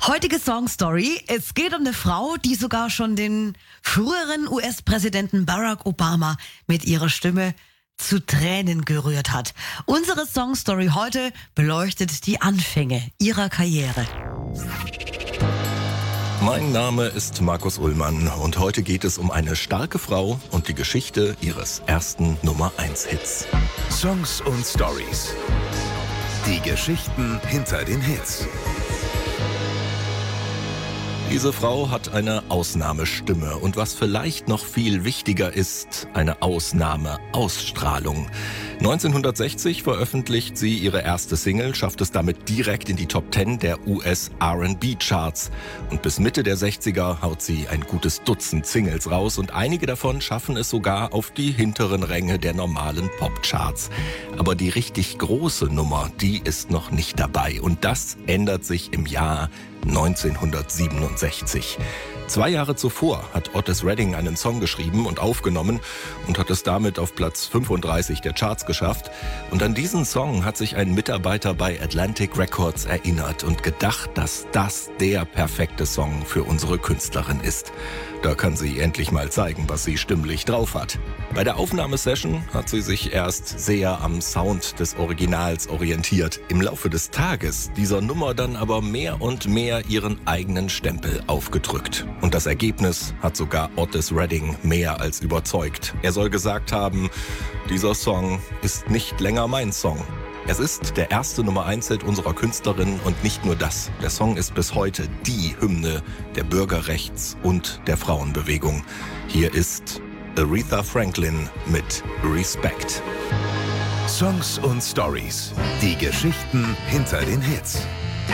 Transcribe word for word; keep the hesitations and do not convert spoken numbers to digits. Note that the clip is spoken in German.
Heutige Songstory. Es geht um eine Frau, die sogar schon den früheren U S-Präsidenten Barack Obama mit ihrer Stimme zu Tränen gerührt hat. Unsere Songstory heute beleuchtet die Anfänge ihrer Karriere. Mein Name ist Markus Ullmann und heute geht es um eine starke Frau und die Geschichte ihres ersten Nummer eins Hits. Songs und Stories. Die Geschichten hinter den Hits. Diese Frau hat eine Ausnahmestimme und was vielleicht noch viel wichtiger ist, eine Ausnahmeausstrahlung. neunzehnhundertsechzig veröffentlicht sie ihre erste Single, schafft es damit direkt in die Top zehn der U S R und B Charts. Und bis Mitte der sechziger haut sie ein gutes Dutzend Singles raus und einige davon schaffen es sogar auf die hinteren Ränge der normalen Popcharts. Aber die richtig große Nummer, die ist noch nicht dabei und das ändert sich im Jahr neunzehnhundertsiebenundsechzig. Zwei Jahre zuvor hat Otis Redding einen Song geschrieben und aufgenommen und hat es damit auf Platz fünfunddreißig der Charts geschafft. Und an diesen Song hat sich ein Mitarbeiter bei Atlantic Records erinnert und gedacht, dass das der perfekte Song für unsere Künstlerin ist. Da kann sie endlich mal zeigen, was sie stimmlich drauf hat. Bei der Aufnahmesession hat sie sich erst sehr am Sound des Originals orientiert. Im Laufe des Tages dieser Nummer dann aber mehr und mehr ihren eigenen Stempel aufgedrückt. Und das Ergebnis hat sogar Otis Redding mehr als überzeugt. Er soll gesagt haben, dieser Song ist nicht länger mein Song. Es ist der erste Nummer eins Hit unserer Künstlerin und nicht nur das. Der Song ist bis heute die Hymne der Bürgerrechts- und der Frauenbewegung. Hier ist Aretha Franklin mit Respect. Songs und Stories. Die Geschichten hinter den Hits.